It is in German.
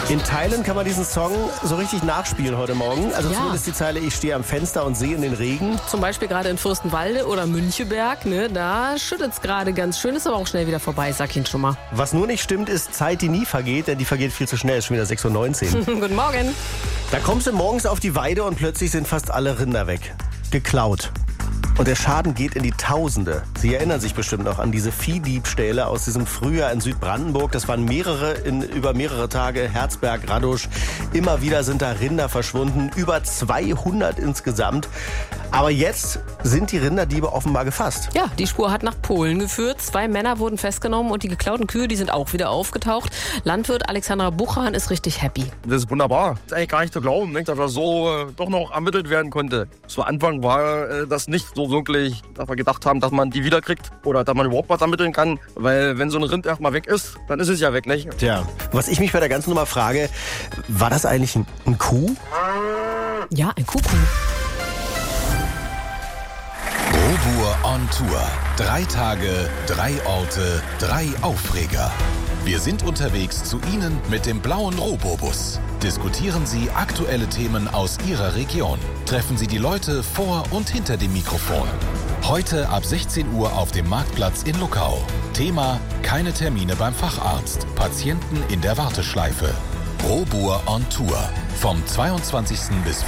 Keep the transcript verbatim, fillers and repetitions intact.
In Teilen kann man diesen Song so richtig nachspielen heute Morgen. Also Ja. zumindest die Zeile, ich stehe am Fenster und sehe in den Regen. Zum Beispiel gerade in Fürstenwalde oder Müncheberg, ne, da schüttet es gerade ganz schön, ist aber auch schnell wieder vorbei, sag ich Ihnen schon mal. Was nur nicht stimmt, ist Zeit, die nie vergeht, denn die vergeht viel zu schnell. Ist schon wieder sechs Uhr neunzehn. Guten Morgen. Da kommst du morgens auf die Weide und plötzlich sind fast alle Rinder weg. Geklaut. Und der Schaden geht in die Tausende. Sie erinnern sich bestimmt noch an diese Viehdiebstähle aus diesem Frühjahr in Südbrandenburg. Das waren mehrere in über mehrere Tage. Herzberg, Radosch. Immer wieder sind da Rinder verschwunden. Über zweihundert insgesamt. Aber jetzt sind die Rinderdiebe offenbar gefasst. Ja, die Spur hat nach Polen geführt. Zwei Männer wurden festgenommen und die geklauten Kühe, die sind auch wieder aufgetaucht. Landwirt Alexander Buchan ist richtig happy. Das ist wunderbar. Das ist eigentlich gar nicht zu glauben, nicht, dass das so äh, doch noch ermittelt werden konnte. Zu Anfang war äh, das nicht so wirklich, dass wir gedacht haben, dass man die wiederkriegt oder dass man überhaupt was ermitteln kann. Weil wenn so ein Rind erstmal weg ist, dann ist es ja weg, nicht? Tja, was ich mich bei der ganzen Nummer frage, war das eigentlich ein, ein Kuh? Ja, ein Kuckuck. Robur on Tour. Drei Tage, drei Orte, drei Aufreger. Wir sind unterwegs zu Ihnen mit dem blauen Robobus. Diskutieren Sie aktuelle Themen aus Ihrer Region. Treffen Sie die Leute vor und hinter dem Mikrofon. Heute ab sechzehn Uhr auf dem Marktplatz in Luckau. Thema: keine Termine beim Facharzt. Patienten in der Warteschleife. Robur on Tour. Vom zweiundzwanzigsten bis